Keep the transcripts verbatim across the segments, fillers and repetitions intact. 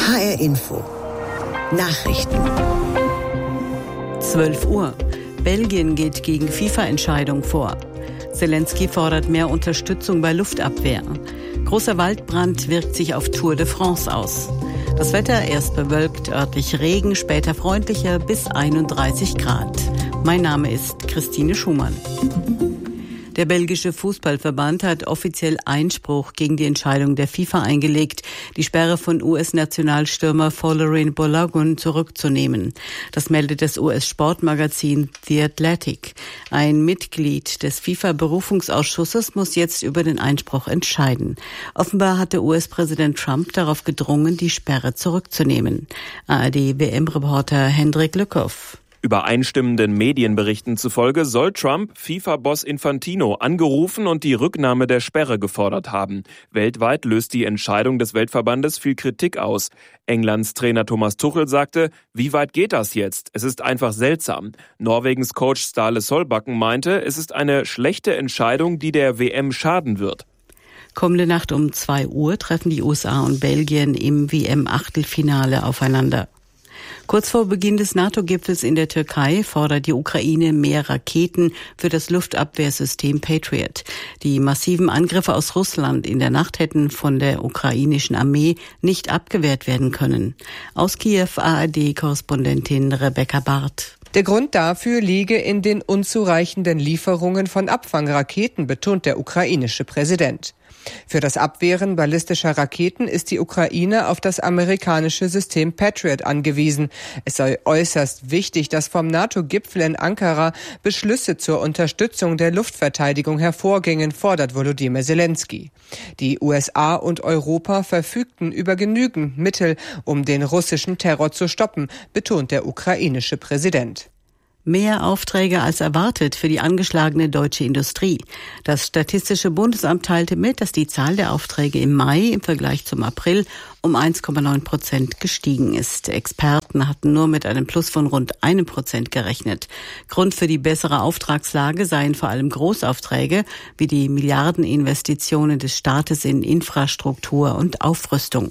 H R Info. Nachrichten. zwölf Uhr. Belgien geht gegen FIFA-Entscheidung vor. Zelensky fordert mehr Unterstützung bei Luftabwehr. Großer Waldbrand wirkt sich auf Tour de France aus. Das Wetter erst bewölkt, örtlich Regen, später freundlicher bis einunddreißig Grad. Mein Name ist Christine Schumann. Der belgische Fußballverband hat offiziell Einspruch gegen die Entscheidung der FIFA eingelegt, die Sperre von U S-Nationalstürmer Folarin Balogun zurückzunehmen. Das meldet das U S-Sportmagazin The Athletic. Ein Mitglied des FIFA-Berufungsausschusses muss jetzt über den Einspruch entscheiden. Offenbar hat der U S-Präsident Trump darauf gedrungen, die Sperre zurückzunehmen. A R D-W M-Reporter Hendrik Lückhoff. Übereinstimmenden Medienberichten zufolge soll Trump FIFA-Boss Infantino angerufen und die Rücknahme der Sperre gefordert haben. Weltweit löst die Entscheidung des Weltverbandes viel Kritik aus. Englands Trainer Thomas Tuchel sagte, wie weit geht das jetzt? Es ist einfach seltsam. Norwegens Coach Ståle Solbakken meinte, es ist eine schlechte Entscheidung, die der W M schaden wird. Kommende Nacht um zwei Uhr treffen die U S A und Belgien im W M-Achtelfinale aufeinander. Kurz vor Beginn des NATO-Gipfels in der Türkei fordert die Ukraine mehr Raketen für das Luftabwehrsystem Patriot. Die massiven Angriffe aus Russland in der Nacht hätten von der ukrainischen Armee nicht abgewehrt werden können. Aus Kiew A R D-Korrespondentin Rebecca Barth. Der Grund dafür liege in den unzureichenden Lieferungen von Abfangraketen, betont der ukrainische Präsident. Für das Abwehren ballistischer Raketen ist die Ukraine auf das amerikanische System Patriot angewiesen. Es sei äußerst wichtig, dass vom NATO-Gipfel in Ankara Beschlüsse zur Unterstützung der Luftverteidigung hervorgingen, fordert Volodymyr Zelensky. Die U S A und Europa verfügten über genügend Mittel, um den russischen Terror zu stoppen, betont der ukrainische Präsident. Mehr Aufträge als erwartet für die angeschlagene deutsche Industrie. Das Statistische Bundesamt teilte mit, dass die Zahl der Aufträge im Mai im Vergleich zum April um eins Komma neun Prozent gestiegen ist. Experten hatten nur mit einem Plus von rund einem Prozent gerechnet. Grund für die bessere Auftragslage seien vor allem Großaufträge wie die Milliardeninvestitionen des Staates in Infrastruktur und Aufrüstung.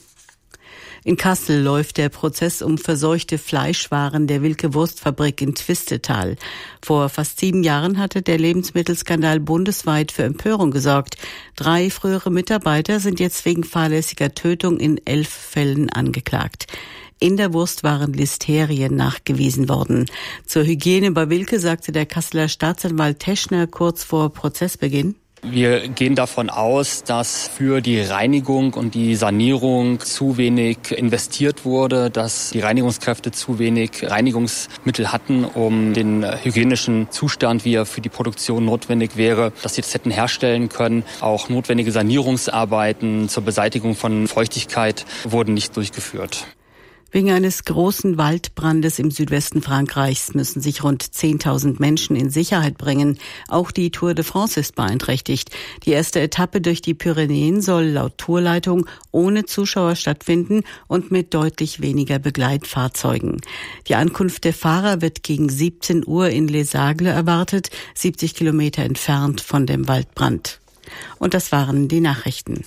In Kassel läuft der Prozess um verseuchte Fleischwaren der Wilke Wurstfabrik in Twistetal. Vor fast sieben Jahren hatte der Lebensmittelskandal bundesweit für Empörung gesorgt. Drei frühere Mitarbeiter sind jetzt wegen fahrlässiger Tötung in elf Fällen angeklagt. In der Wurst waren Listerien nachgewiesen worden. Zur Hygiene bei Wilke sagte der Kasseler Staatsanwalt Teschner kurz vor Prozessbeginn: Wir gehen davon aus, dass für die Reinigung und die Sanierung zu wenig investiert wurde, dass die Reinigungskräfte zu wenig Reinigungsmittel hatten, um den hygienischen Zustand, wie er für die Produktion notwendig wäre, dass sie das hätten herstellen können. Auch notwendige Sanierungsarbeiten zur Beseitigung von Feuchtigkeit wurden nicht durchgeführt. Wegen eines großen Waldbrandes im Südwesten Frankreichs müssen sich rund zehntausend Menschen in Sicherheit bringen. Auch die Tour de France ist beeinträchtigt. Die erste Etappe durch die Pyrenäen soll laut Tourleitung ohne Zuschauer stattfinden und mit deutlich weniger Begleitfahrzeugen. Die Ankunft der Fahrer wird gegen siebzehn Uhr in Les Agles erwartet, siebzig Kilometer entfernt von dem Waldbrand. Und das waren die Nachrichten.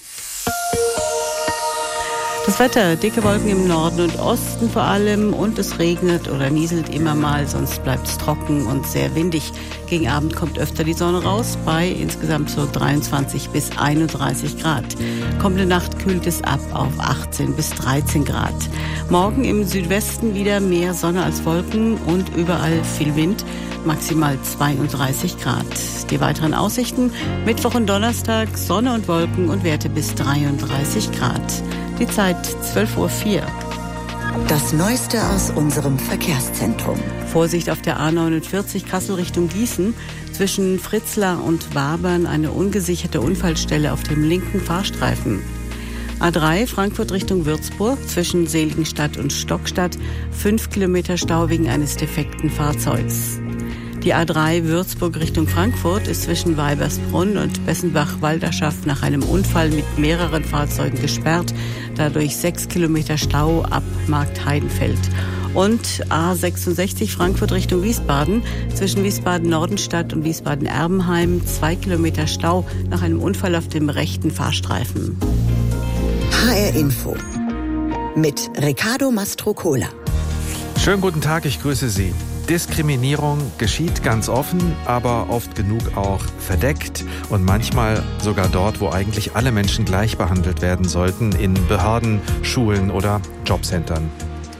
Das Wetter, dicke Wolken im Norden und Osten vor allem und es regnet oder nieselt immer mal, sonst bleibt es trocken und sehr windig. Gegen Abend kommt öfter die Sonne raus, bei insgesamt so dreiundzwanzig bis einunddreißig Grad. Kommende Nacht kühlt es ab auf achtzehn bis dreizehn Grad. Morgen im Südwesten wieder mehr Sonne als Wolken und überall viel Wind, maximal zweiunddreißig Grad. Die weiteren Aussichten: Mittwoch und Donnerstag Sonne und Wolken und Werte bis dreiunddreißig Grad. Die Zeit zwölf Uhr vier. Das Neueste aus unserem Verkehrszentrum. Vorsicht auf der A neunundvierzig Kassel Richtung Gießen. Zwischen Fritzlar und Wabern eine ungesicherte Unfallstelle auf dem linken Fahrstreifen. A drei Frankfurt Richtung Würzburg zwischen Seligenstadt und Stockstadt. Fünf Kilometer Stau wegen eines defekten Fahrzeugs. Die A drei Würzburg Richtung Frankfurt ist zwischen Weibersbrunn und Bessenbach-Walderschaft nach einem Unfall mit mehreren Fahrzeugen gesperrt. Dadurch sechs Kilometer Stau ab Marktheidenfeld. Und A sechsundsechzig Frankfurt Richtung Wiesbaden zwischen Wiesbaden-Nordenstadt und Wiesbaden-Erbenheim zwei Kilometer Stau nach einem Unfall auf dem rechten Fahrstreifen. H R Info. mit Ricardo Mastrocola. Schönen guten Tag, ich grüße Sie. Diskriminierung geschieht ganz offen, aber oft genug auch verdeckt und manchmal sogar dort, wo eigentlich alle Menschen gleich behandelt werden sollten, in Behörden, Schulen oder Jobcentern.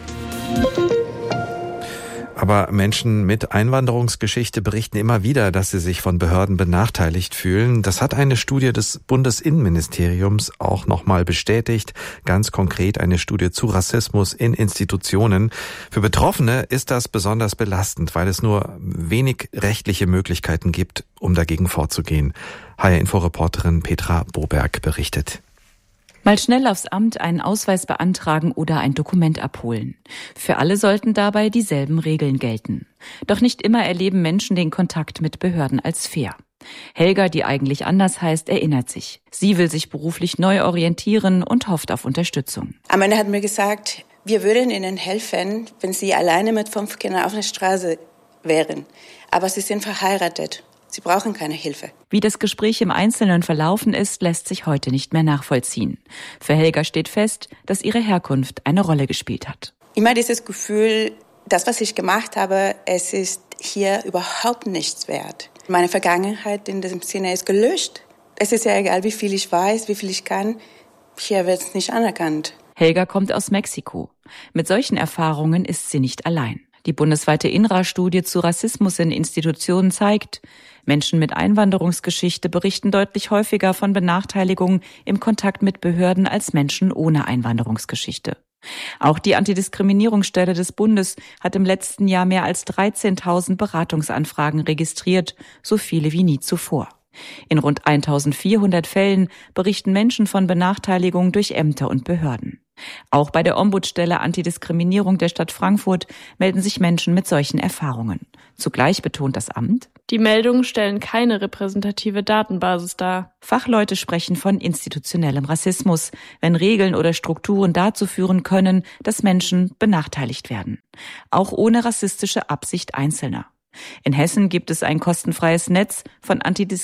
Aber Menschen mit Einwanderungsgeschichte berichten immer wieder, dass sie sich von Behörden benachteiligt fühlen. Das hat eine Studie des Bundesinnenministeriums auch nochmal bestätigt. Ganz konkret eine Studie zu Rassismus in Institutionen. Für Betroffene ist das besonders belastend, weil es nur wenig rechtliche Möglichkeiten gibt, um dagegen vorzugehen. H R-Info-Reporterin Petra Boberg berichtet. Mal schnell aufs Amt einen Ausweis beantragen oder ein Dokument abholen. Für alle sollten dabei dieselben Regeln gelten. Doch nicht immer erleben Menschen den Kontakt mit Behörden als fair. Helga, die eigentlich anders heißt, erinnert sich. Sie will sich beruflich neu orientieren und hofft auf Unterstützung. Amanda hat mir gesagt, wir würden Ihnen helfen, wenn Sie alleine mit fünf Kindern auf der Straße wären. Aber Sie sind verheiratet. Sie brauchen keine Hilfe. Wie das Gespräch im Einzelnen verlaufen ist, lässt sich heute nicht mehr nachvollziehen. Für Helga steht fest, dass ihre Herkunft eine Rolle gespielt hat. Immer dieses Gefühl, das, was ich gemacht habe, es ist hier überhaupt nichts wert. Meine Vergangenheit in diesem Sinne ist gelöscht. Es ist ja egal, wie viel ich weiß, wie viel ich kann. Hier wird es nicht anerkannt. Helga kommt aus Mexiko. Mit solchen Erfahrungen ist sie nicht allein. Die bundesweite I N R A-Studie zu Rassismus in Institutionen zeigt, Menschen mit Einwanderungsgeschichte berichten deutlich häufiger von Benachteiligungen im Kontakt mit Behörden als Menschen ohne Einwanderungsgeschichte. Auch die Antidiskriminierungsstelle des Bundes hat im letzten Jahr mehr als dreizehntausend Beratungsanfragen registriert, so viele wie nie zuvor. In rund eintausendvierhundert Fällen berichten Menschen von Benachteiligungen durch Ämter und Behörden. Auch bei der Ombudsstelle Antidiskriminierung der Stadt Frankfurt melden sich Menschen mit solchen Erfahrungen. Zugleich betont das Amt: Die Meldungen stellen keine repräsentative Datenbasis dar. Fachleute sprechen von institutionellem Rassismus, wenn Regeln oder Strukturen dazu führen können, dass Menschen benachteiligt werden. Auch ohne rassistische Absicht Einzelner. In Hessen gibt es ein kostenfreies Netz von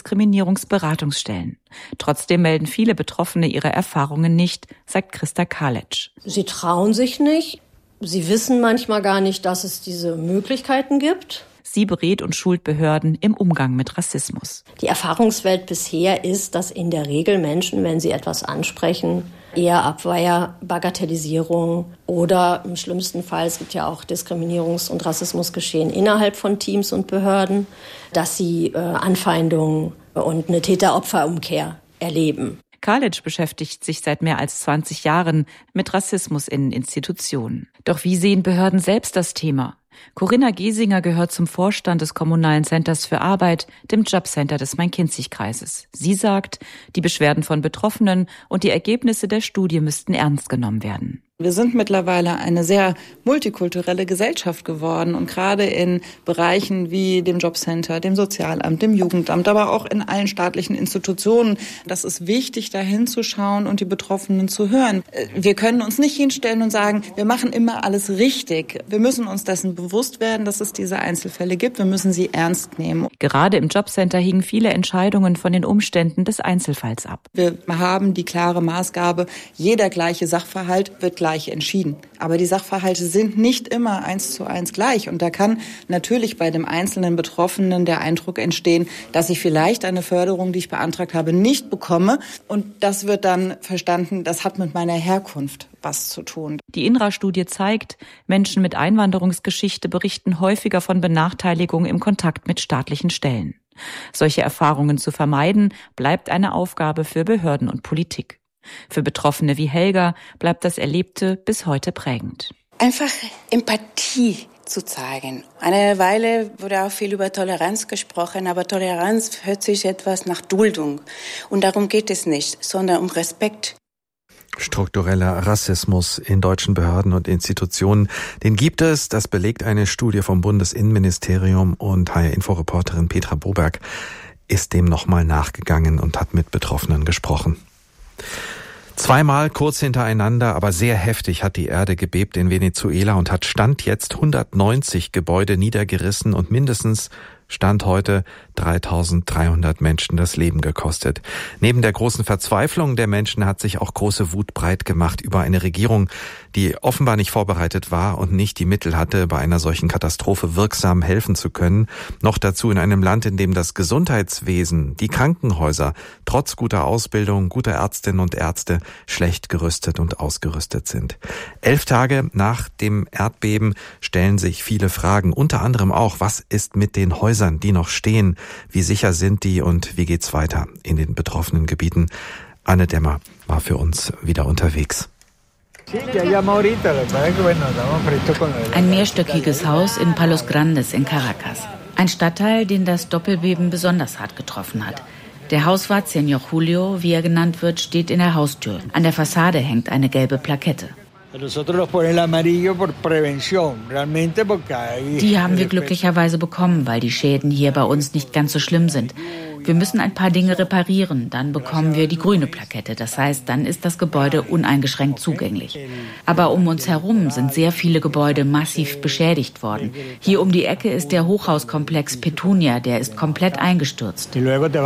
Antidiskriminierungsberatungsstellen. Trotzdem melden viele Betroffene ihre Erfahrungen nicht, sagt Christa Kalitsch. Sie trauen sich nicht. Sie wissen manchmal gar nicht, dass es diese Möglichkeiten gibt. Sie berät und schult Behörden im Umgang mit Rassismus. Die Erfahrungswelt bisher ist, dass in der Regel Menschen, wenn sie etwas ansprechen, eher Abweier, Bagatellisierung oder im schlimmsten Fall, es gibt ja auch Diskriminierungs- und Rassismusgeschehen innerhalb von Teams und Behörden, dass sie äh, Anfeindungen und eine Täter-Opfer-Umkehr erleben. Kalitsch beschäftigt sich seit mehr als zwanzig Jahren mit Rassismus in Institutionen. Doch wie sehen Behörden selbst das Thema? Corinna Giesinger gehört zum Vorstand des Kommunalen Centers für Arbeit, dem Jobcenter des Main-Kinzig-Kreises. Sie sagt, die Beschwerden von Betroffenen und die Ergebnisse der Studie müssten ernst genommen werden. Wir sind mittlerweile eine sehr multikulturelle Gesellschaft geworden und gerade in Bereichen wie dem Jobcenter, dem Sozialamt, dem Jugendamt, aber auch in allen staatlichen Institutionen. Das ist wichtig, da hinzuschauen und die Betroffenen zu hören. Wir können uns nicht hinstellen und sagen, wir machen immer alles richtig. Wir müssen uns dessen bewusst werden, dass es diese Einzelfälle gibt. Wir müssen sie ernst nehmen. Gerade im Jobcenter hingen viele Entscheidungen von den Umständen des Einzelfalls ab. Wir haben die klare Maßgabe, jeder gleiche Sachverhalt wird gleich entschieden. Aber die Sachverhalte sind nicht immer eins zu eins gleich. Und da kann natürlich bei dem einzelnen Betroffenen der Eindruck entstehen, dass ich vielleicht eine Förderung, die ich beantragt habe, nicht bekomme. Und das wird dann verstanden, das hat mit meiner Herkunft was zu tun. Die I N R A-Studie zeigt, Menschen mit Einwanderungsgeschichte berichten häufiger von Benachteiligung im Kontakt mit staatlichen Stellen. Solche Erfahrungen zu vermeiden, bleibt eine Aufgabe für Behörden und Politik. Für Betroffene wie Helga bleibt das Erlebte bis heute prägend. Einfach Empathie zu zeigen. Eine Weile wurde auch viel über Toleranz gesprochen, aber Toleranz hört sich etwas nach Duldung. Und darum geht es nicht, sondern um Respekt. Struktureller Rassismus in deutschen Behörden und Institutionen, den gibt es. Das belegt eine Studie vom Bundesinnenministerium, und H R-Info-Reporterin Petra Boberg ist dem nochmal nachgegangen und hat mit Betroffenen gesprochen. Zweimal kurz hintereinander, aber sehr heftig hat die Erde gebebt in Venezuela und hat Stand jetzt hundertneunzig Gebäude niedergerissen und mindestens Stand heute dreitausenddreihundert Menschen das Leben gekostet. Neben der großen Verzweiflung der Menschen hat sich auch große Wut breit gemacht über eine Regierung, die offenbar nicht vorbereitet war und nicht die Mittel hatte, bei einer solchen Katastrophe wirksam helfen zu können. Noch dazu in einem Land, in dem das Gesundheitswesen, die Krankenhäuser, trotz guter Ausbildung, guter Ärztinnen und Ärzte schlecht gerüstet und ausgerüstet sind. Elf Tage nach dem Erdbeben stellen sich viele Fragen, unter anderem auch, was ist mit den Häusern, die noch stehen? Wie sicher sind die und wie geht's weiter in den betroffenen Gebieten? Anne Demmer war für uns wieder unterwegs. Ein mehrstöckiges Haus in Palos Grandes in Caracas. Ein Stadtteil, den das Doppelbeben besonders hart getroffen hat. Der Hauswart Señor Julio, wie er genannt wird, steht in der Haustür. An der Fassade hängt eine gelbe Plakette. Die haben wir glücklicherweise bekommen, weil die Schäden hier bei uns nicht ganz so schlimm sind. Wir müssen ein paar Dinge reparieren, dann bekommen wir die grüne Plakette. Das heißt, dann ist das Gebäude uneingeschränkt zugänglich. Aber um uns herum sind sehr viele Gebäude massiv beschädigt worden. Hier um die Ecke ist der Hochhauskomplex Petunia, der ist komplett eingestürzt.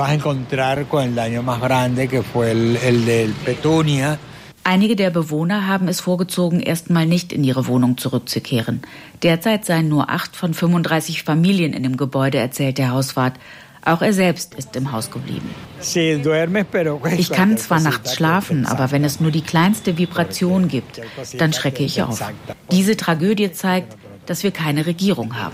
Einige der Bewohner haben es vorgezogen, erstmal nicht in ihre Wohnung zurückzukehren. Derzeit seien nur acht von fünfunddreißig Familien in dem Gebäude, erzählt der Hauswart. Auch er selbst ist im Haus geblieben. Ich kann zwar nachts schlafen, aber wenn es nur die kleinste Vibration gibt, dann schrecke ich auf. Diese Tragödie zeigt, dass wir keine Regierung haben.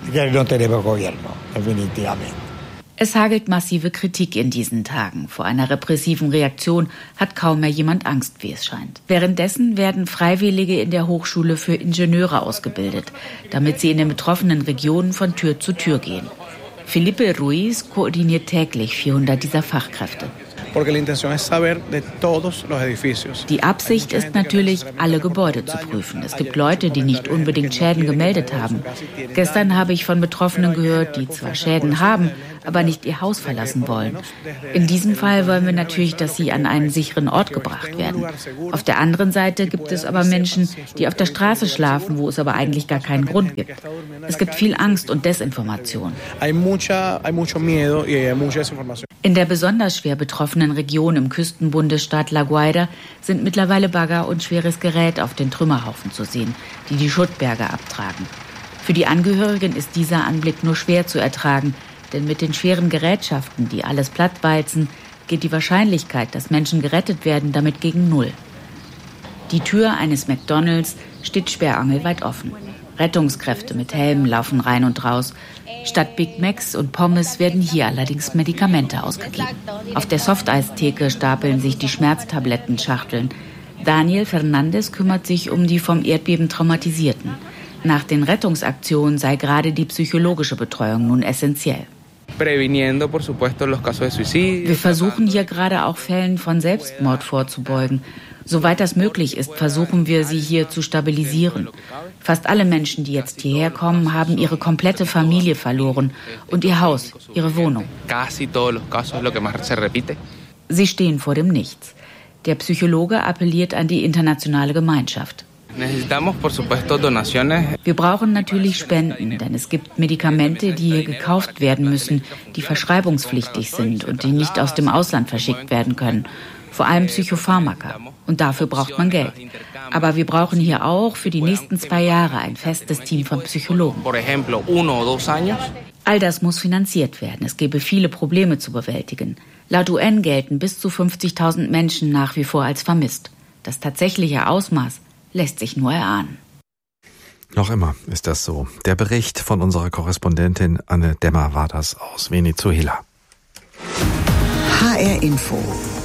Es hagelt massive Kritik in diesen Tagen. Vor einer repressiven Reaktion hat kaum mehr jemand Angst, wie es scheint. Währenddessen werden Freiwillige in der Hochschule für Ingenieure ausgebildet, damit sie in den betroffenen Regionen von Tür zu Tür gehen. Felipe Ruiz koordiniert täglich vierhundert dieser Fachkräfte. Die Absicht ist natürlich, alle Gebäude zu prüfen. Es gibt Leute, die nicht unbedingt Schäden gemeldet haben. Gestern habe ich von Betroffenen gehört, die zwar Schäden haben, aber nicht ihr Haus verlassen wollen. In diesem Fall wollen wir natürlich, dass sie an einen sicheren Ort gebracht werden. Auf der anderen Seite gibt es aber Menschen, die auf der Straße schlafen, wo es aber eigentlich gar keinen Grund gibt. Es gibt viel Angst und Desinformation. In der besonders schwer betroffenen Region im Küstenbundesstaat La Guaira sind mittlerweile Bagger und schweres Gerät auf den Trümmerhaufen zu sehen, die die Schuttberge abtragen. Für die Angehörigen ist dieser Anblick nur schwer zu ertragen, denn mit den schweren Gerätschaften, die alles plattwalzen, geht die Wahrscheinlichkeit, dass Menschen gerettet werden, damit gegen Null. Die Tür eines McDonald's steht sperrangelweit offen. Rettungskräfte mit Helmen laufen rein und raus. Statt Big Macs und Pommes werden hier allerdings Medikamente ausgegeben. Auf der Softeistheke stapeln sich die Schmerztablettenschachteln. Daniel Fernandes kümmert sich um die vom Erdbeben Traumatisierten. Nach den Rettungsaktionen sei gerade die psychologische Betreuung nun essentiell. Wir versuchen hier gerade auch Fällen von Selbstmord vorzubeugen. Soweit das möglich ist, versuchen wir, sie hier zu stabilisieren. Fast alle Menschen, die jetzt hierher kommen, haben ihre komplette Familie verloren und ihr Haus, ihre Wohnung. Sie stehen vor dem Nichts. Der Psychologe appelliert an die internationale Gemeinschaft. Wir brauchen natürlich Spenden, denn es gibt Medikamente, die hier gekauft werden müssen, die verschreibungspflichtig sind und die nicht aus dem Ausland verschickt werden können. Vor allem Psychopharmaka. Und dafür braucht man Geld. Aber wir brauchen hier auch für die nächsten zwei Jahre ein festes Team von Psychologen. All das muss finanziert werden. Es gäbe viele Probleme zu bewältigen. Laut U N gelten bis zu fünfzigtausend Menschen nach wie vor als vermisst. Das tatsächliche Ausmaß lässt sich nur erahnen. Noch immer ist das so. Der Bericht von unserer Korrespondentin Anne Demmer war das aus Venezuela. H R Info.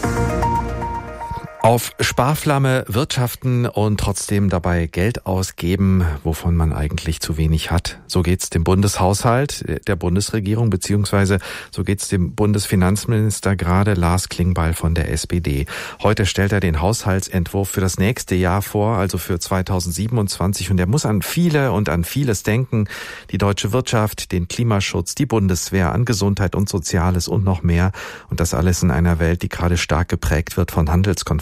Auf Sparflamme wirtschaften und trotzdem dabei Geld ausgeben, wovon man eigentlich zu wenig hat. So geht's dem Bundeshaushalt der Bundesregierung, beziehungsweise so geht's dem Bundesfinanzminister gerade Lars Klingbeil von der S P D. Heute stellt er den Haushaltsentwurf für das nächste Jahr vor, also für zweitausendsiebenundzwanzig. Und er muss an viele und an vieles denken. Die deutsche Wirtschaft, den Klimaschutz, die Bundeswehr, an Gesundheit und Soziales und noch mehr. Und das alles in einer Welt, die gerade stark geprägt wird von Handelskonflikten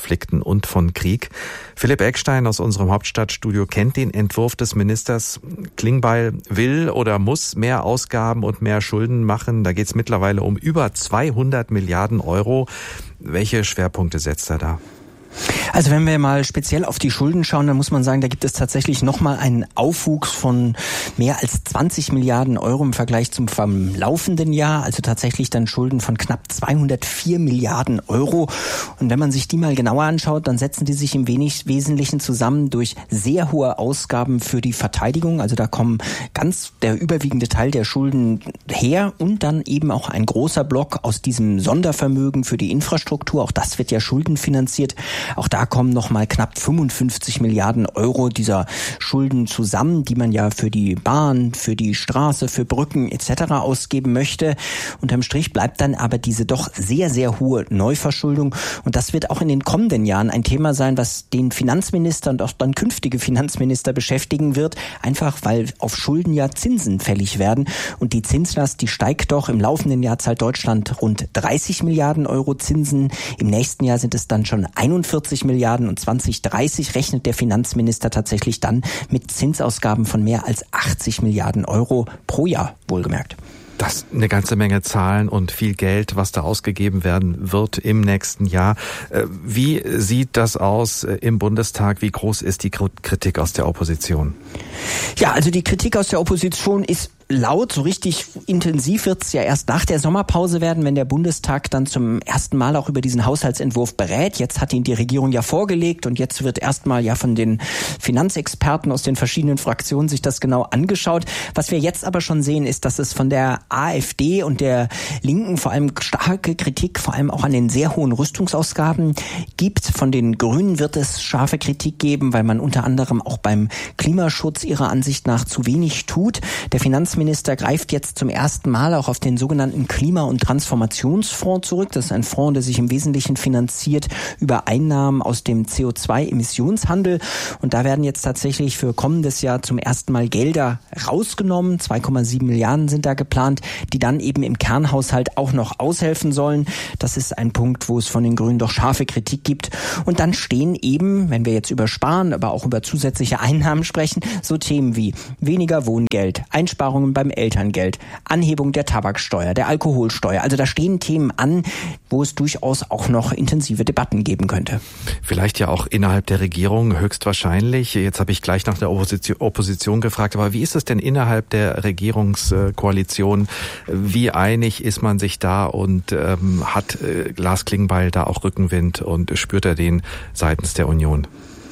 Konflikten und von Krieg. Philipp Eckstein aus unserem Hauptstadtstudio kennt den Entwurf des Ministers. Klingbeil will oder muss mehr Ausgaben und mehr Schulden machen. Da geht es mittlerweile um über zweihundert Milliarden Euro. Welche Schwerpunkte setzt er da? Also wenn wir mal speziell auf die Schulden schauen, dann muss man sagen, da gibt es tatsächlich nochmal einen Aufwuchs von mehr als zwanzig Milliarden Euro im Vergleich zum laufenden Jahr. Also tatsächlich dann Schulden von knapp zweihundertvier Milliarden Euro. Und wenn man sich die mal genauer anschaut, dann setzen die sich im wenig Wesentlichen zusammen durch sehr hohe Ausgaben für die Verteidigung. Also da kommen ganz der überwiegende Teil der Schulden her und dann eben auch ein großer Block aus diesem Sondervermögen für die Infrastruktur. Auch das wird ja schuldenfinanziert. Auch da kommen nochmal knapp fünfundfünfzig Milliarden Euro dieser Schulden zusammen, die man ja für die Bahn, für die Straße, für Brücken et cetera ausgeben möchte. Unterm Strich bleibt dann aber diese doch sehr, sehr hohe Neuverschuldung. Und das wird auch in den kommenden Jahren ein Thema sein, was den Finanzminister und auch dann künftige Finanzminister beschäftigen wird. Einfach weil auf Schulden ja Zinsen fällig werden. Und die Zinslast, die steigt doch. Im laufenden Jahr zahlt Deutschland rund dreißig Milliarden Euro Zinsen. Im nächsten Jahr sind es dann schon einundvierzig Milliarden und zwanzig dreißig rechnet der Finanzminister tatsächlich dann mit Zinsausgaben von mehr als achtzig Milliarden Euro pro Jahr, wohlgemerkt. Das ist eine ganze Menge Zahlen und viel Geld, was da ausgegeben werden wird im nächsten Jahr. Wie sieht das aus im Bundestag? Wie groß ist die Kritik aus der Opposition? Ja, also die Kritik aus der Opposition ist laut. So richtig intensiv wird es ja erst nach der Sommerpause werden, wenn der Bundestag dann zum ersten Mal auch über diesen Haushaltsentwurf berät. Jetzt hat ihn die Regierung ja vorgelegt und jetzt wird erstmal ja von den Finanzexperten aus den verschiedenen Fraktionen sich das genau angeschaut. Was wir jetzt aber schon sehen, ist, dass es von der AfD und der Linken vor allem starke Kritik, vor allem auch an den sehr hohen Rüstungsausgaben gibt. Von den Grünen wird es scharfe Kritik geben, weil man unter anderem auch beim Klimaschutz ihrer Ansicht nach zu wenig tut. Der Finanzminister Minister greift jetzt zum ersten Mal auch auf den sogenannten Klima- und Transformationsfonds zurück. Das ist ein Fonds, der sich im Wesentlichen finanziert über Einnahmen aus dem C O zwei Emissionshandel. Und da werden jetzt tatsächlich für kommendes Jahr zum ersten Mal Gelder rausgenommen. zwei Komma sieben Milliarden sind da geplant, die dann eben im Kernhaushalt auch noch aushelfen sollen. Das ist ein Punkt, wo es von den Grünen doch scharfe Kritik gibt. Und dann stehen eben, wenn wir jetzt über Sparen, aber auch über zusätzliche Einnahmen sprechen, so Themen wie weniger Wohngeld, Einsparungen beim Elterngeld, Anhebung der Tabaksteuer, der Alkoholsteuer. Also da stehen Themen an, wo es durchaus auch noch intensive Debatten geben könnte. Vielleicht ja auch innerhalb der Regierung, höchstwahrscheinlich. Jetzt habe ich gleich nach der Opposition, Opposition gefragt, aber wie ist es denn innerhalb der Regierungskoalition? Wie einig ist man sich da und ähm, hat äh, Lars Klingbeil da auch Rückenwind und spürt er den seitens der Union?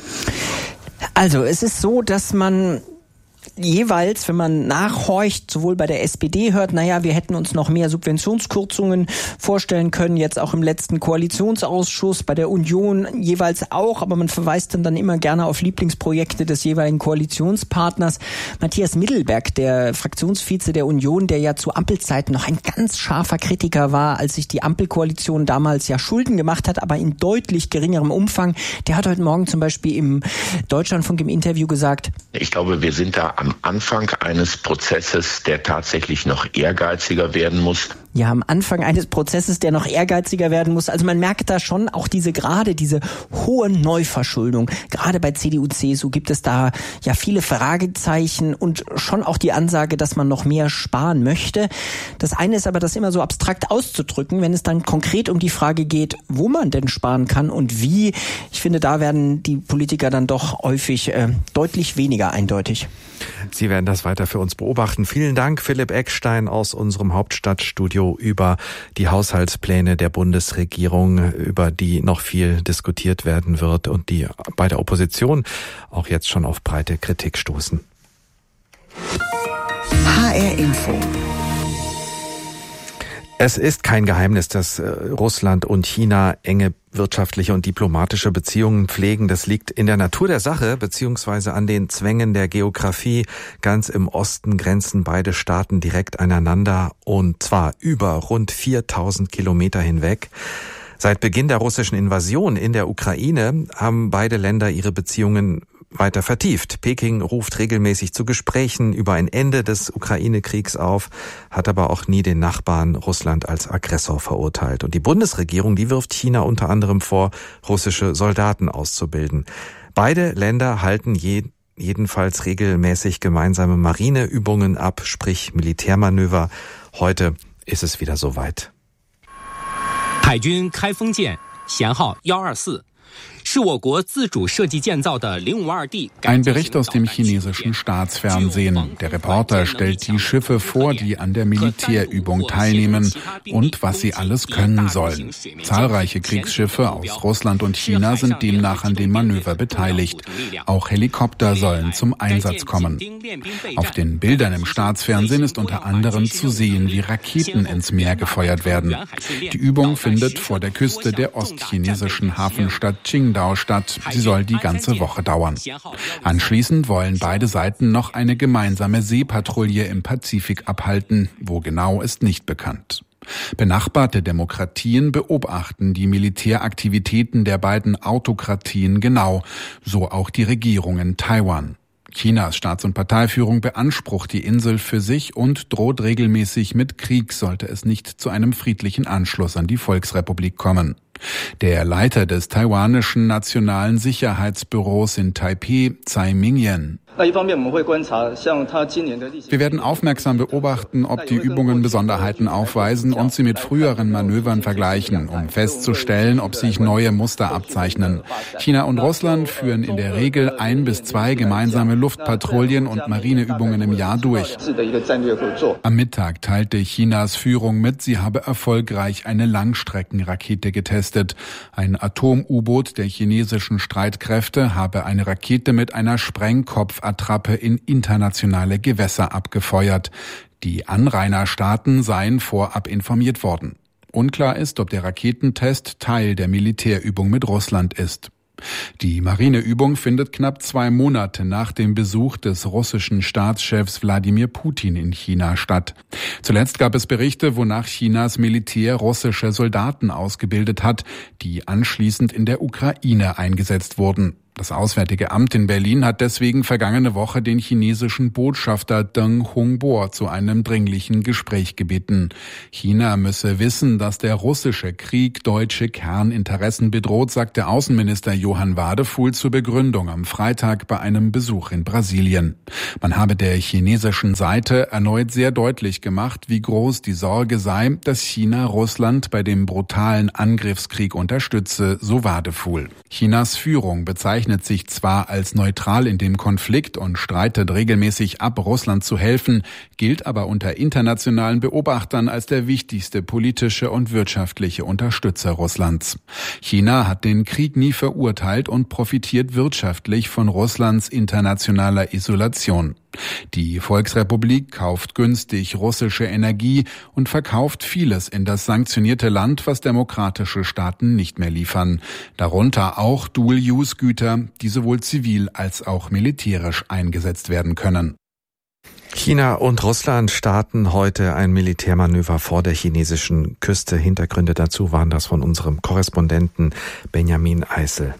Also es ist so, dass man jeweils, wenn man nachhorcht, sowohl bei der S P D hört, naja, wir hätten uns noch mehr Subventionskürzungen vorstellen können, jetzt auch im letzten Koalitionsausschuss, bei der Union jeweils auch, aber man verweist dann, dann immer gerne auf Lieblingsprojekte des jeweiligen Koalitionspartners. Matthias Mittelberg, der Fraktionsvize der Union, der ja zu Ampelzeiten noch ein ganz scharfer Kritiker war, als sich die Ampelkoalition damals ja Schulden gemacht hat, aber in deutlich geringerem Umfang, der hat heute Morgen zum Beispiel im Deutschlandfunk im Interview gesagt, ich glaube, wir sind da am Anfang eines Prozesses, der tatsächlich noch ehrgeiziger werden muss. Ja, am Anfang eines Prozesses, der noch ehrgeiziger werden muss. Also man merkt da schon auch diese, gerade diese hohe Neuverschuldung. Gerade bei C D U, C S U gibt es da ja viele Fragezeichen und schon auch die Ansage, dass man noch mehr sparen möchte. Das eine ist aber, das immer so abstrakt auszudrücken, wenn es dann konkret um die Frage geht, wo man denn sparen kann und wie. Ich finde, da werden die Politiker dann doch häufig äh, deutlich weniger eindeutig. Sie werden das weiter für uns beobachten. Vielen Dank, Philipp Eckstein aus unserem Hauptstadtstudio über die Haushaltspläne der Bundesregierung, über die noch viel diskutiert werden wird und die bei der Opposition auch jetzt schon auf breite Kritik stoßen. H R Info. Es ist kein Geheimnis, dass Russland und China enge wirtschaftliche und diplomatische Beziehungen pflegen. Das liegt in der Natur der Sache, beziehungsweise an den Zwängen der Geografie. Ganz im Osten grenzen beide Staaten direkt aneinander und zwar über rund viertausend Kilometer hinweg. Seit Beginn der russischen Invasion in der Ukraine haben beide Länder ihre Beziehungen weiter vertieft. Peking ruft regelmäßig zu Gesprächen über ein Ende des Ukraine-Kriegs auf, hat aber auch nie den Nachbarn Russland als Aggressor verurteilt. Und die Bundesregierung, die wirft China unter anderem vor, russische Soldaten auszubilden. Beide Länder halten je, jedenfalls regelmäßig gemeinsame Marineübungen ab, sprich Militärmanöver. Heute ist es wieder soweit. 海军开封舰舷号一二四 Ein Bericht aus dem chinesischen Staatsfernsehen. Der Reporter stellt die Schiffe vor, die an der Militärübung teilnehmen und was sie alles können sollen. Zahlreiche Kriegsschiffe aus Russland und China sind demnach an dem Manöver beteiligt. Auch Helikopter sollen zum Einsatz kommen. Auf den Bildern im Staatsfernsehen ist unter anderem zu sehen, wie Raketen ins Meer gefeuert werden. Die Übung findet vor der Küste der ostchinesischen Hafenstadt Qingdao statt. Sie soll die ganze Woche dauern. Anschließend wollen beide Seiten noch eine gemeinsame Seepatrouille im Pazifik abhalten. Wo genau, ist nicht bekannt. Benachbarte Demokratien beobachten die Militäraktivitäten der beiden Autokratien genau, so auch die Regierung in Taiwan. Chinas Staats- und Parteiführung beansprucht die Insel für sich und droht regelmäßig mit Krieg, sollte es nicht zu einem friedlichen Anschluss an die Volksrepublik kommen. Der Leiter des taiwanischen Nationalen Sicherheitsbüros in Taipeh, Tsai Ming-yen. Wir werden aufmerksam beobachten, ob die Übungen Besonderheiten aufweisen und sie mit früheren Manövern vergleichen, um festzustellen, ob sich neue Muster abzeichnen. China und Russland führen in der Regel ein bis zwei gemeinsame Luftpatrouillen und Marineübungen im Jahr durch. Am Mittag teilte Chinas Führung mit, sie habe erfolgreich eine Langstreckenrakete getestet. Ein Atom-U-Boot der chinesischen Streitkräfte habe eine Rakete mit einer Sprengkopf Attrappe in internationale Gewässer abgefeuert. Die Anrainerstaaten seien vorab informiert worden. Unklar ist, ob der Raketentest Teil der Militärübung mit Russland ist. Die Marineübung findet knapp zwei Monate nach dem Besuch des russischen Staatschefs Wladimir Putin in China statt. Zuletzt gab es Berichte, wonach Chinas Militär russische Soldaten ausgebildet hat, die anschließend in der Ukraine eingesetzt wurden. Das Auswärtige Amt in Berlin hat deswegen vergangene Woche den chinesischen Botschafter Deng Hongbo zu einem dringlichen Gespräch gebeten. China müsse wissen, dass der russische Krieg deutsche Kerninteressen bedroht, sagte Außenminister Johann Wadefuhl zur Begründung am Freitag bei einem Besuch in Brasilien. Man habe der chinesischen Seite erneut sehr deutlich gemacht, wie groß die Sorge sei, dass China Russland bei dem brutalen Angriffskrieg unterstütze, so Wadefuhl. Chinas Führung bezeichnet sich zwar als neutral in dem Konflikt und streitet regelmäßig ab, Russland zu helfen, gilt aber unter internationalen Beobachtern als der wichtigste politische und wirtschaftliche Unterstützer Russlands. China hat den Krieg nie verurteilt und profitiert wirtschaftlich von Russlands internationaler Isolation. Die Volksrepublik kauft günstig russische Energie und verkauft vieles in das sanktionierte Land, was demokratische Staaten nicht mehr liefern. Darunter auch Dual-Use-Güter, die sowohl zivil als auch militärisch eingesetzt werden können. China und Russland starten heute ein Militärmanöver vor der chinesischen Küste. Hintergründe dazu waren das von unserem Korrespondenten Benjamin Eisel.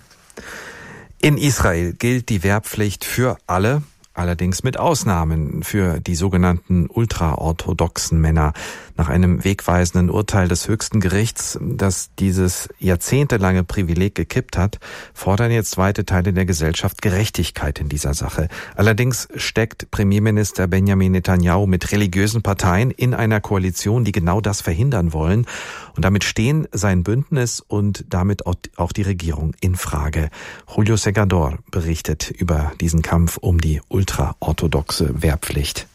In Israel gilt die Wehrpflicht für alle, allerdings mit Ausnahmen für die sogenannten ultraorthodoxen Männer. Nach einem wegweisenden Urteil des höchsten Gerichts, das dieses jahrzehntelange Privileg gekippt hat, fordern jetzt weite Teile der Gesellschaft Gerechtigkeit in dieser Sache. Allerdings steckt Premierminister Benjamin Netanyahu mit religiösen Parteien in einer Koalition, die genau das verhindern wollen. Und damit stehen sein Bündnis und damit auch die Regierung in Frage. Julio Segador berichtet über diesen Kampf um die ultraorthodoxe Wehrpflicht.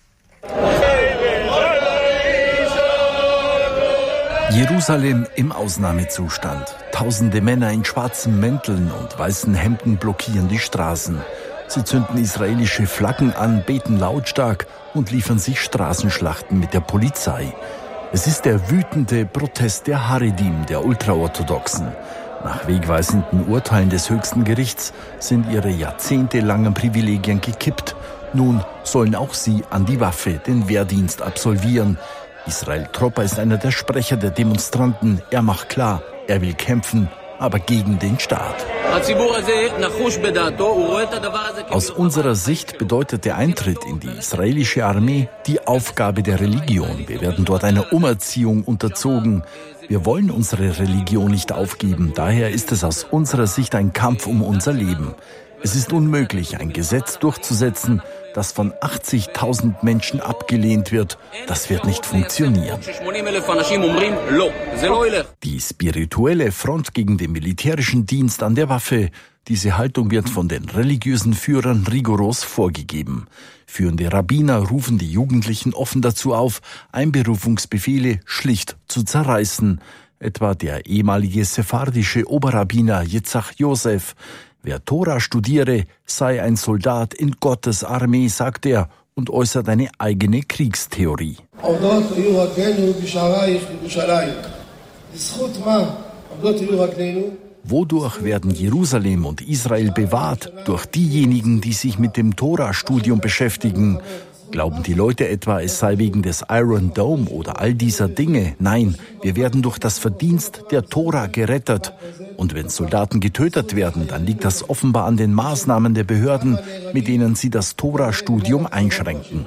Jerusalem im Ausnahmezustand. Tausende Männer in schwarzen Mänteln und weißen Hemden blockieren die Straßen. Sie zünden israelische Flaggen an, beten lautstark und liefern sich Straßenschlachten mit der Polizei. Es ist der wütende Protest der Haredim, der Ultraorthodoxen. Nach wegweisenden Urteilen des höchsten Gerichts sind ihre jahrzehntelangen Privilegien gekippt. Nun sollen auch sie an die Waffe den Wehrdienst absolvieren. Israel Tropper ist einer der Sprecher der Demonstranten. Er macht klar, er will kämpfen aber gegen den Staat. Aus unserer Sicht bedeutet der Eintritt in die israelische Armee die Aufgabe der Religion. Wir werden dort einer Umerziehung unterzogen. Wir wollen unsere Religion nicht aufgeben. Daher ist es aus unserer Sicht ein Kampf um unser Leben. Es ist unmöglich, ein Gesetz durchzusetzen, das von achtzigtausend Menschen abgelehnt wird. Das wird nicht funktionieren. Die spirituelle Front gegen den militärischen Dienst an der Waffe, diese Haltung wird von den religiösen Führern rigoros vorgegeben. Führende Rabbiner rufen die Jugendlichen offen dazu auf, Einberufungsbefehle schlicht zu zerreißen. Etwa der ehemalige sephardische Oberrabbiner Yitzhak Yosef. Wer Tora studiere, sei ein Soldat in Gottes Armee, sagt er und äußert eine eigene Kriegstheorie. Wodurch werden Jerusalem und Israel bewahrt? Durch diejenigen, die sich mit dem Tora-Studium beschäftigen. Glauben die Leute etwa, es sei wegen des Iron Dome oder all dieser Dinge? Nein, wir werden durch das Verdienst der Tora gerettet. Und wenn Soldaten getötet werden, dann liegt das offenbar an den Maßnahmen der Behörden, mit denen sie das Tora-Studium einschränken.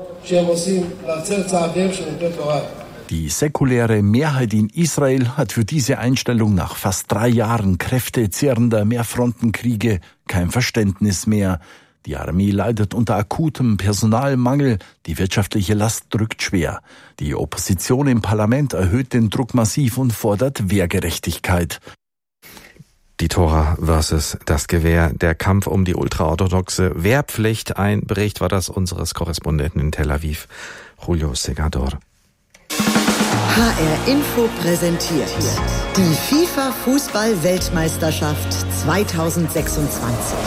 Die säkuläre Mehrheit in Israel hat für diese Einstellung nach fast drei Jahren kräftezehrender Mehrfrontenkriege kein Verständnis mehr. Die Armee leidet unter akutem Personalmangel, die wirtschaftliche Last drückt schwer. Die Opposition im Parlament erhöht den Druck massiv und fordert Wehrgerechtigkeit. Die Tora versus das Gewehr, der Kampf um die ultraorthodoxe Wehrpflicht. Ein Bericht war das unseres Korrespondenten in Tel Aviv, Julio Segador. H R Info präsentiert die FIFA-Fußball-Weltmeisterschaft zweitausendsechsundzwanzig.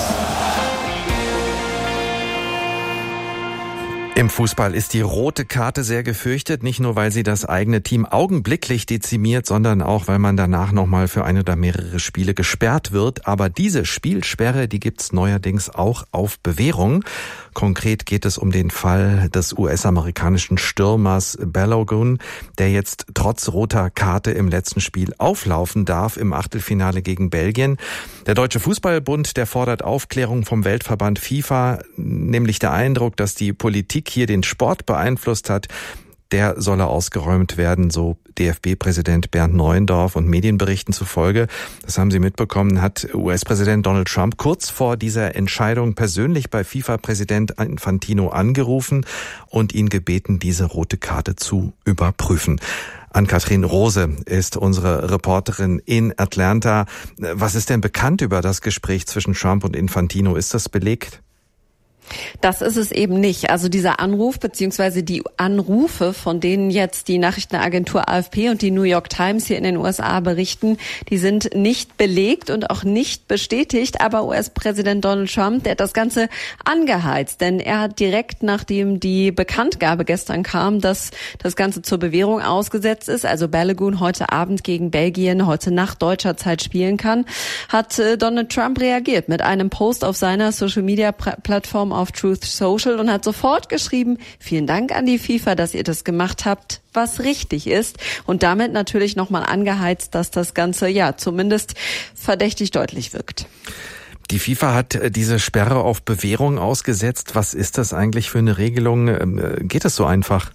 Im Fußball ist die rote Karte sehr gefürchtet, nicht nur weil sie das eigene Team augenblicklich dezimiert, sondern auch weil man danach nochmal für ein oder mehrere Spiele gesperrt wird. Aber diese Spielsperre, die gibt's neuerdings auch auf Bewährung. Konkret geht es um den Fall des U S-amerikanischen Stürmers Balogun, der jetzt trotz roter Karte im letzten Spiel auflaufen darf im Achtelfinale gegen Belgien. Der Deutsche Fußballbund, der fordert Aufklärung vom Weltverband FIFA, nämlich der Eindruck, dass die Politik hier den Sport beeinflusst hat, der solle ausgeräumt werden, so D F B-Präsident Bernd Neuendorf, und Medienberichten zufolge, das haben Sie mitbekommen, hat U S-Präsident Donald Trump kurz vor dieser Entscheidung persönlich bei FIFA-Präsident Infantino angerufen und ihn gebeten, diese rote Karte zu überprüfen. Ann-Kathrin Rose ist unsere Reporterin in Atlanta. Was ist denn bekannt über das Gespräch zwischen Trump und Infantino? Ist das belegt? Das ist es eben nicht. Also dieser Anruf beziehungsweise die Anrufe, von denen jetzt die Nachrichtenagentur A F P und die New York Times hier in den U S A berichten, die sind nicht belegt und auch nicht bestätigt. Aber U S-Präsident Donald Trump, der hat das Ganze angeheizt, denn er hat direkt, nachdem die Bekanntgabe gestern kam, dass das Ganze zur Bewährung ausgesetzt ist, also Balogun heute Abend gegen Belgien, heute Nacht deutscher Zeit spielen kann, hat Donald Trump reagiert mit einem Post auf seiner Social-Media-Plattform auf Truth Social und hat sofort geschrieben, vielen Dank an die FIFA, dass ihr das gemacht habt, was richtig ist, und damit natürlich nochmal angeheizt, dass das Ganze ja zumindest verdächtig deutlich wirkt. Die FIFA hat diese Sperre auf Bewährung ausgesetzt. Was ist das eigentlich für eine Regelung? Geht es so einfach?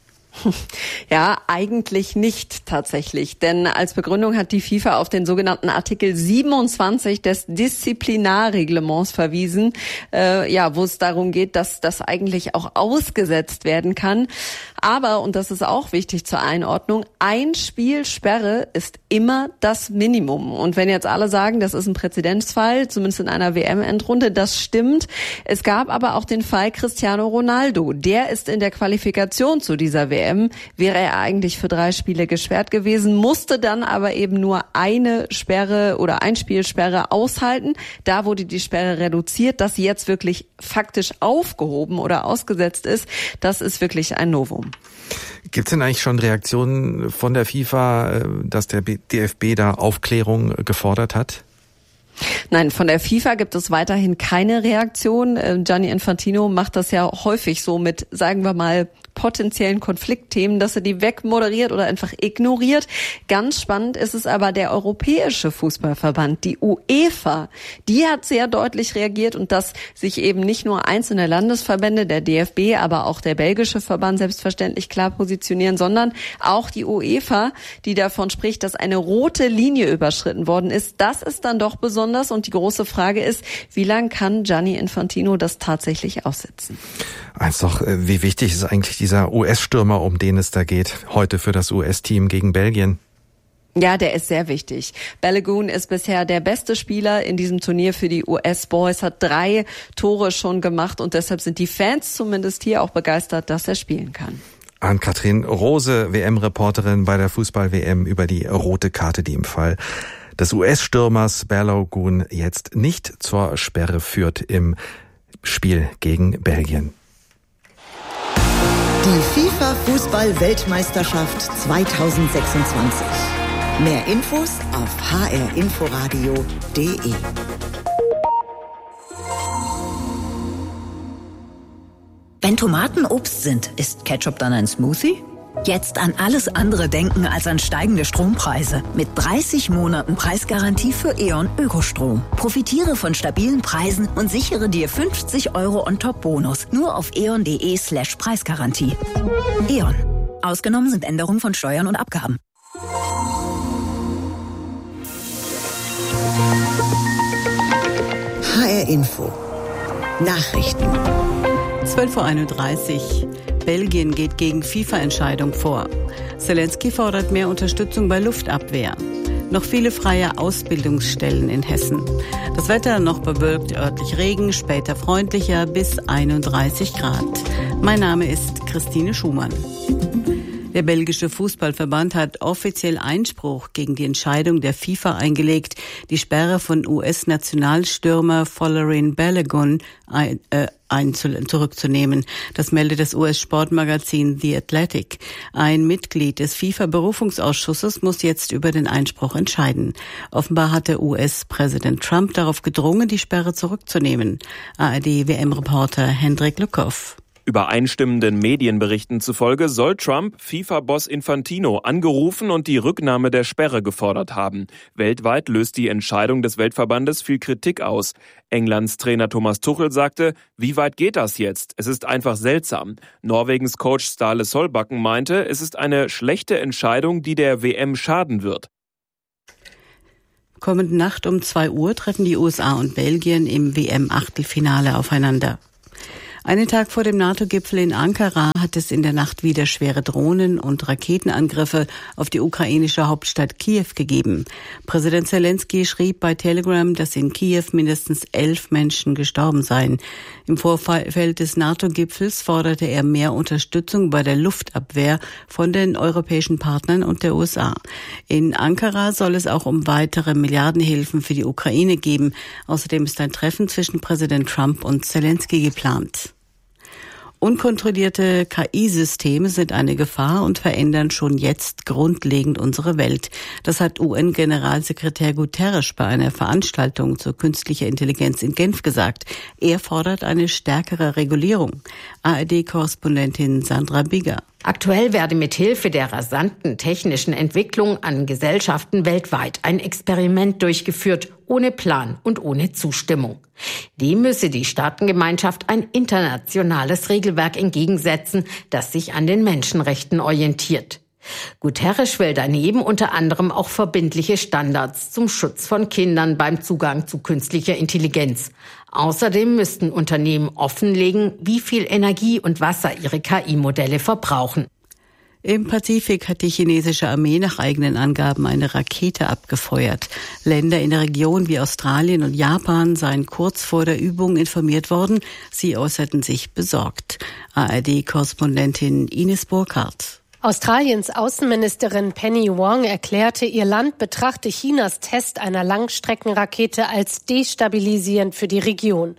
Ja, eigentlich nicht tatsächlich, denn als Begründung hat die FIFA auf den sogenannten Artikel siebenundzwanzig des Disziplinarreglements verwiesen, äh, ja, wo es darum geht, dass das eigentlich auch ausgesetzt werden kann. Aber, und das ist auch wichtig zur Einordnung, ein Spiel Sperre ist immer das Minimum. Und wenn jetzt alle sagen, das ist ein Präzedenzfall, zumindest in einer W M-Endrunde, das stimmt. Es gab aber auch den Fall Cristiano Ronaldo. Der ist in der Qualifikation zu dieser W M, wäre er eigentlich für drei Spiele gesperrt gewesen, musste dann aber eben nur eine Sperre oder ein Spielsperre aushalten. Da wurde die Sperre reduziert. Dass sie jetzt wirklich faktisch aufgehoben oder ausgesetzt ist, das ist wirklich ein Novum. Gibt es denn eigentlich schon Reaktionen von der FIFA, dass der D F B da Aufklärung gefordert hat? Nein, von der FIFA gibt es weiterhin keine Reaktion. Gianni Infantino macht das ja häufig so mit, sagen wir mal, potenziellen Konfliktthemen, dass er die wegmoderiert oder einfach ignoriert. Ganz spannend ist es aber der Europäische Fußballverband, die UEFA. Die hat sehr deutlich reagiert und dass sich eben nicht nur einzelne Landesverbände, der D F B, aber auch der belgische Verband selbstverständlich klar positionieren, sondern auch die UEFA, die davon spricht, dass eine rote Linie überschritten worden ist. Das ist dann doch besonders und die große Frage ist, wie lange kann Gianni Infantino das tatsächlich aussitzen? Eins doch, wie wichtig ist eigentlich dieser U S-Stürmer, um den es da geht, heute für das U S-Team gegen Belgien? Ja, der ist sehr wichtig. Balogun ist bisher der beste Spieler in diesem Turnier für die U S-Boys, hat drei Tore schon gemacht und deshalb sind die Fans zumindest hier auch begeistert, dass er spielen kann. Ann-Kathrin Rose, W M-Reporterin bei der Fußball-W M über die rote Karte, die im Fall des U S-Stürmers Balogun jetzt nicht zur Sperre führt im Spiel gegen Belgien. Die FIFA-Fußball-Weltmeisterschaft zweitausendsechsundzwanzig. Mehr Infos auf h r inforadio punkt d e. Wenn Tomaten Obst sind, ist Ketchup dann ein Smoothie? Jetzt an alles andere denken als an steigende Strompreise. Mit dreißig Monaten Preisgarantie für E.ON Ökostrom. Profitiere von stabilen Preisen und sichere dir fünfzig Euro On-Top-Bonus. Nur auf eon.de slash Preisgarantie. E.ON. Ausgenommen sind Änderungen von Steuern und Abgaben. H R Info. Nachrichten. zwölf Uhr einunddreißig. Belgien geht gegen FIFA-Entscheidung vor. Zelensky fordert mehr Unterstützung bei Luftabwehr. Noch viele freie Ausbildungsstellen in Hessen. Das Wetter noch bewölkt, örtlich Regen, später freundlicher bis einunddreißig Grad. Mein Name ist Christine Schumann. Der belgische Fußballverband hat offiziell Einspruch gegen die Entscheidung der FIFA eingelegt, die Sperre von U S-Nationalstürmer Folarin Balogun ein, äh, ein, zurückzunehmen. Das meldet das U S-Sportmagazin The Athletic. Ein Mitglied des FIFA-Berufungsausschusses muss jetzt über den Einspruch entscheiden. Offenbar hat der U S-Präsident Trump darauf gedrungen, die Sperre zurückzunehmen. A R D-W M-Reporter Hendrik Lukow. Übereinstimmenden Medienberichten zufolge soll Trump FIFA-Boss Infantino angerufen und die Rücknahme der Sperre gefordert haben. Weltweit löst die Entscheidung des Weltverbandes viel Kritik aus. Englands Trainer Thomas Tuchel sagte, wie weit geht das jetzt? Es ist einfach seltsam. Norwegens Coach Ståle Solbakken meinte, es ist eine schlechte Entscheidung, die der W M schaden wird. Kommende Nacht um zwei Uhr treffen die U S A und Belgien im W M-Achtelfinale aufeinander. Einen Tag vor dem NATO-Gipfel in Ankara hat es in der Nacht wieder schwere Drohnen- und Raketenangriffe auf die ukrainische Hauptstadt Kiew gegeben. Präsident Zelensky schrieb bei Telegram, dass in Kiew mindestens elf Menschen gestorben seien. Im Vorfeld des NATO-Gipfels forderte er mehr Unterstützung bei der Luftabwehr von den europäischen Partnern und der U S A. In Ankara soll es auch um weitere Milliardenhilfen für die Ukraine geben. Außerdem ist ein Treffen zwischen Präsident Trump und Zelensky geplant. Unkontrollierte K I-Systeme sind eine Gefahr und verändern schon jetzt grundlegend unsere Welt. Das hat U N-Generalsekretär Guterres bei einer Veranstaltung zur künstlicher Intelligenz in Genf gesagt. Er fordert eine stärkere Regulierung. A R D-Korrespondentin Sandra Bigger. Aktuell werde mithilfe der rasanten technischen Entwicklung an Gesellschaften weltweit ein Experiment durchgeführt, ohne Plan und ohne Zustimmung. Dem müsse die Staatengemeinschaft ein internationales Regelwerk entgegensetzen, das sich an den Menschenrechten orientiert. Guterres will daneben unter anderem auch verbindliche Standards zum Schutz von Kindern beim Zugang zu künstlicher Intelligenz. Außerdem müssten Unternehmen offenlegen, wie viel Energie und Wasser ihre K I-Modelle verbrauchen. Im Pazifik hat die chinesische Armee nach eigenen Angaben eine Rakete abgefeuert. Länder in der Region wie Australien und Japan seien kurz vor der Übung informiert worden. Sie äußerten sich besorgt. A R D-Korrespondentin Ines Burkhardt. Australiens Außenministerin Penny Wong erklärte, ihr Land betrachte Chinas Test einer Langstreckenrakete als destabilisierend für die Region.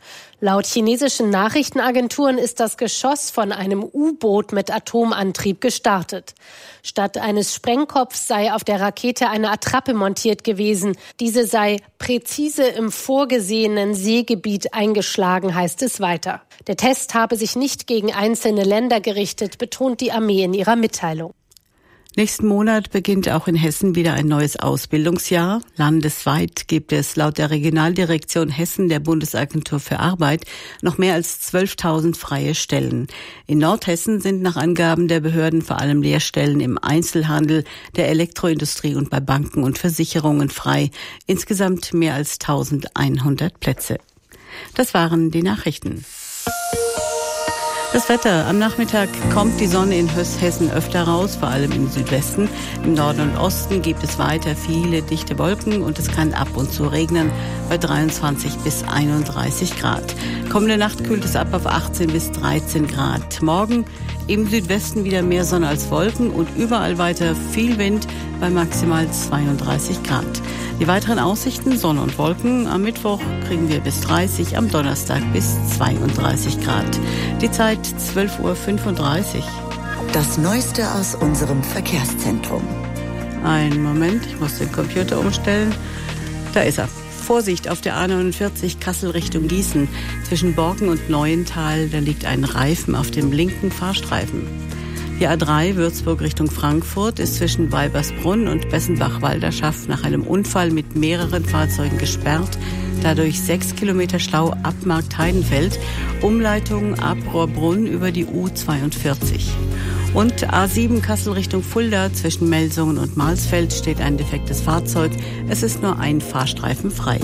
Laut chinesischen Nachrichtenagenturen ist das Geschoss von einem U-Boot mit Atomantrieb gestartet. Statt eines Sprengkopfs sei auf der Rakete eine Attrappe montiert gewesen. Diese sei präzise im vorgesehenen Seegebiet eingeschlagen, heißt es weiter. Der Test habe sich nicht gegen einzelne Länder gerichtet, betont die Armee in ihrer Mitteilung. Nächsten Monat beginnt auch in Hessen wieder ein neues Ausbildungsjahr. Landesweit gibt es laut der Regionaldirektion Hessen der Bundesagentur für Arbeit noch mehr als zwölftausend freie Stellen. In Nordhessen sind nach Angaben der Behörden vor allem Lehrstellen im Einzelhandel, der Elektroindustrie und bei Banken und Versicherungen frei. Insgesamt mehr als eintausendeinhundert Plätze. Das waren die Nachrichten. Das Wetter. Am Nachmittag kommt die Sonne in Hessen öfter raus, vor allem im Südwesten. Im Norden und Osten gibt es weiter viele dichte Wolken und es kann ab und zu regnen bei dreiundzwanzig bis einunddreißig Grad. Kommende Nacht kühlt es ab auf achtzehn bis dreizehn Grad. Morgen im Südwesten wieder mehr Sonne als Wolken und überall weiter viel Wind bei maximal zweiunddreißig Grad. Die weiteren Aussichten: Sonne und Wolken. Am Mittwoch kriegen wir bis dreißig, am Donnerstag bis zweiunddreißig Grad. Die Zeit zwölf Uhr fünfunddreißig. Das Neueste aus unserem Verkehrszentrum. Einen Moment, ich muss den Computer umstellen. Da ist er. Vorsicht auf der A neunundvierzig Kassel Richtung Gießen. Zwischen Borken und Neuental, da liegt ein Reifen auf dem linken Fahrstreifen. Die A drei Würzburg Richtung Frankfurt ist zwischen Weibersbrunn und Bessenbach-Walderschaft nach einem Unfall mit mehreren Fahrzeugen gesperrt. Dadurch sechs Kilometer Stau ab Marktheidenfeld. Umleitung ab Rohrbrunn über die U zweiundvierzig. Und A sieben Kassel Richtung Fulda zwischen Melsungen und Marsfeld steht ein defektes Fahrzeug. Es ist nur ein Fahrstreifen frei.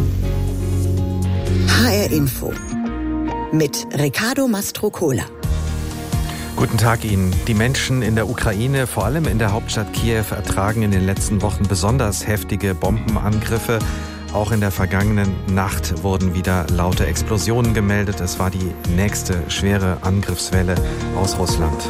H R Info mit Riccardo Mastrocola. Guten Tag Ihnen. Die Menschen in der Ukraine, vor allem in der Hauptstadt Kiew, ertragen in den letzten Wochen besonders heftige Bombenangriffe. Auch in der vergangenen Nacht wurden wieder laute Explosionen gemeldet. Es war die nächste schwere Angriffswelle aus Russland.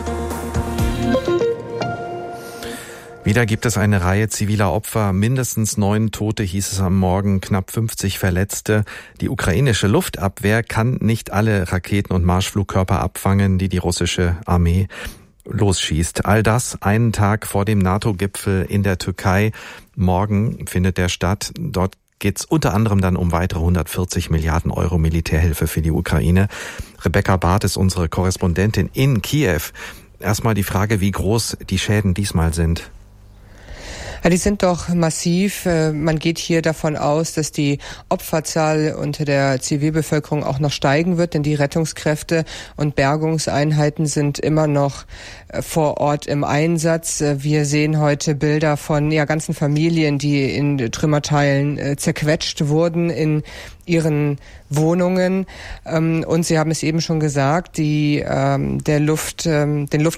Wieder gibt es eine Reihe ziviler Opfer. Mindestens neun Tote hieß es am Morgen, knapp fünfzig Verletzte. Die ukrainische Luftabwehr kann nicht alle Raketen und Marschflugkörper abfangen, die die russische Armee losschießt. All das einen Tag vor dem NATO-Gipfel in der Türkei. Morgen findet der statt. Dort geht es unter anderem dann um weitere hundertvierzig Milliarden Euro Militärhilfe für die Ukraine. Rebecca Barth ist unsere Korrespondentin in Kiew. Erstmal die Frage, wie groß die Schäden diesmal sind. Ja, die sind doch massiv. Man geht hier davon aus, dass die Opferzahl unter der Zivilbevölkerung auch noch steigen wird, denn die Rettungskräfte und Bergungseinheiten sind immer noch vor Ort im Einsatz. Wir sehen heute Bilder von ja, ganzen Familien, die in Trümmerteilen zerquetscht wurden in ihren Wohnungen. Und Sie haben es eben schon gesagt, die, der Luft, den Luft